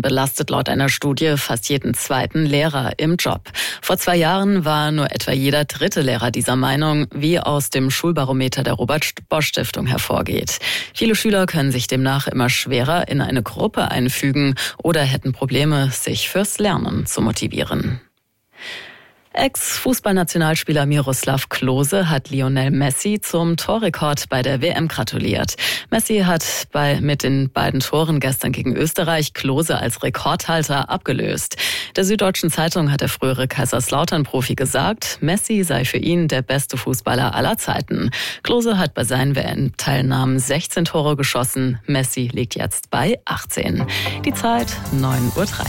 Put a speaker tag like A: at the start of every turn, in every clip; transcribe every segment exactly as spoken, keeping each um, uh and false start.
A: belastet laut einer Studie fast jeden zweiten Lehrer im Job. Vor zwei Jahren war nur etwa jeder dritte Lehrer dieser Meinung, wie aus dem Schulbarometer der Robert-Bosch-Stiftung hervorgeht. Viele Schüler können sich demnach immer schwerer in eine Gruppe einfügen oder hätten Probleme, sich fürs Lernen zu motivieren. Ex-Fußballnationalspieler Miroslav Klose hat Lionel Messi zum Torrekord bei der W M gratuliert. Messi hat bei, mit den beiden Toren gestern gegen Österreich Klose als Rekordhalter abgelöst. Der Süddeutschen Zeitung hat der frühere Kaiserslautern-Profi gesagt, Messi sei für ihn der beste Fußballer aller Zeiten. Klose hat bei seinen W M-Teilnahmen sechzehn Tore geschossen. Messi liegt jetzt bei achtzehn. Die Zeit neun Uhr drei.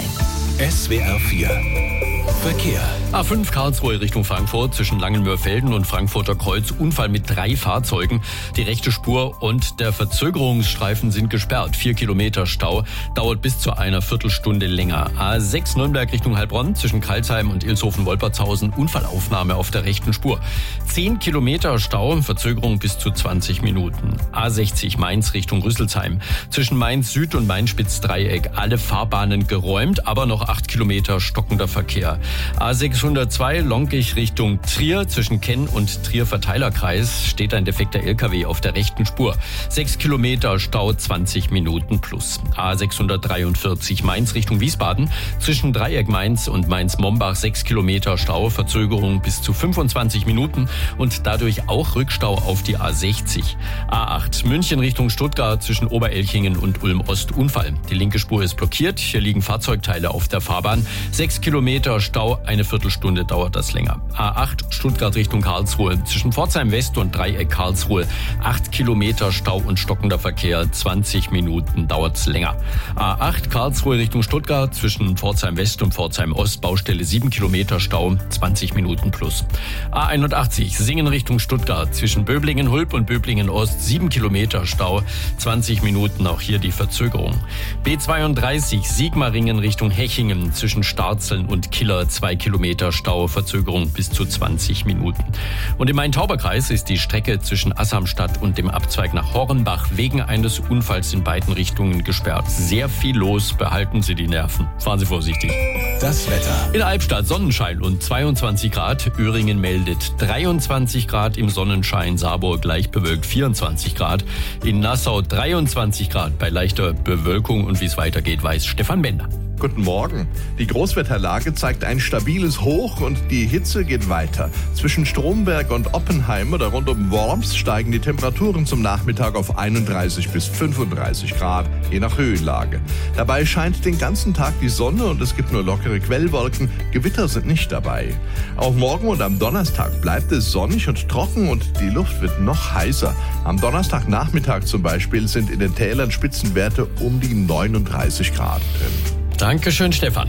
B: S W R vier Verkehr.
C: A fünf Karlsruhe Richtung Frankfurt zwischen Langenmörfelden und Frankfurter Kreuz. Unfall mit drei Fahrzeugen. Die rechte Spur und der Verzögerungsstreifen sind gesperrt. Vier Kilometer Stau. Dauert bis zu einer Viertelstunde länger. A sechs Nürnberg Richtung Heilbronn zwischen Karlsheim und Ilshofen-Wolpertshausen. Unfallaufnahme auf der rechten Spur. Zehn Kilometer Stau. Verzögerung bis zu zwanzig Minuten. A sechzig Mainz Richtung Rüsselsheim. Zwischen Mainz Süd und Mainz-Spitz-Dreieck. Alle Fahrbahnen geräumt, aber noch acht Kilometer stockender Verkehr. A sechshundertzwei Lonkich Richtung Trier. Zwischen Kenn und Trier Verteilerkreis steht ein defekter L K W auf der rechten Spur. Sechs Kilometer Stau, zwanzig Minuten plus. A sechshundertdreiundvierzig Mainz Richtung Wiesbaden. Zwischen Dreieck Mainz und Mainz-Mombach sechs Kilometer Stau. Verzögerung bis zu fünfundzwanzig Minuten und dadurch auch Rückstau auf die A sechzig. A acht München Richtung Stuttgart zwischen Oberelchingen und Ulm-Ost Unfall. Die linke Spur ist blockiert. Hier liegen Fahrzeugteile auf der Fahrbahn. Sechs Kilometer Stau, eine Viertelstunde dauert das länger. A acht Stuttgart Richtung Karlsruhe. Zwischen Pforzheim West und Dreieck Karlsruhe. Acht Kilometer Stau und stockender Verkehr. zwanzig Minuten dauert's länger. A acht Karlsruhe Richtung Stuttgart. Zwischen Pforzheim West und Pforzheim Ost. Baustelle sieben Kilometer Stau. zwanzig Minuten plus. A einundachtzig Singen Richtung Stuttgart. Zwischen Böblingen-Hulb und Böblingen-Ost. sieben Kilometer Stau. zwanzig Minuten. Auch hier die Verzögerung. B zweiunddreißig Sigmaringen Richtung Hechingen. Zwischen Starzeln und Killer. zwei Kilometer Stau, Verzögerung bis zu zwanzig Minuten. Und im Main-Tauber-Kreis ist die Strecke zwischen Assamstadt und dem Abzweig nach Hornbach wegen eines Unfalls in beiden Richtungen gesperrt. Sehr viel los, behalten Sie die Nerven. Fahren Sie vorsichtig.
B: Das Wetter.
C: In Albstadt Sonnenschein und zweiundzwanzig Grad. Öhringen meldet dreiundzwanzig Grad im Sonnenschein. Saarburg leicht bewölkt vierundzwanzig Grad. In Nassau dreiundzwanzig Grad bei leichter Bewölkung. Und wie es weitergeht, weiß Stefan Bender.
D: Guten Morgen. Die Großwetterlage zeigt ein stabiles Hoch und die Hitze geht weiter. Zwischen Stromberg und Oppenheim oder rund um Worms steigen die Temperaturen zum Nachmittag auf einunddreißig bis fünfunddreißig Grad, je nach Höhenlage. Dabei scheint den ganzen Tag die Sonne und es gibt nur lockere Quellwolken. Gewitter sind nicht dabei. Auch morgen und am Donnerstag bleibt es sonnig und trocken und die Luft wird noch heißer. Am Donnerstagnachmittag zum Beispiel sind in den Tälern Spitzenwerte um die neununddreißig Grad drin.
C: Dankeschön, Stefan.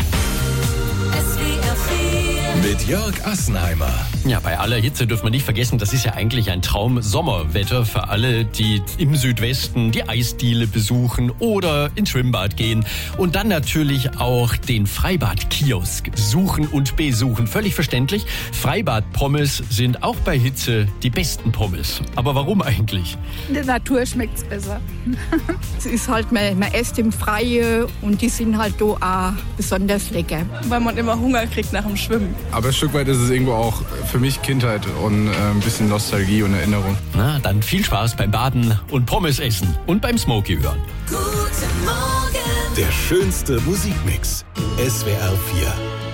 B: Mit Jörg Assenheimer.
C: Ja, bei aller Hitze dürfen wir nicht vergessen, das ist ja eigentlich ein Traum-Sommerwetter für alle, die im Südwesten die Eisdiele besuchen oder ins Schwimmbad gehen und dann natürlich auch den Freibad-Kiosk suchen und besuchen. Völlig verständlich, Freibad-Pommes sind auch bei Hitze die besten Pommes. Aber warum eigentlich?
E: In der Natur schmeckt's besser. Es ist halt, man, man isst im Freien und die sind halt da auch besonders lecker.
F: Weil man immer Hunger kriegt nach dem Schwimmen.
G: Aber ein Stück weit ist es irgendwo auch für mich Kindheit und äh, ein bisschen Nostalgie und Erinnerung.
C: Na, dann viel Spaß beim Baden und Pommes essen und beim Smokey hören.
B: Guten Morgen. Der schönste Musikmix. S W R vier.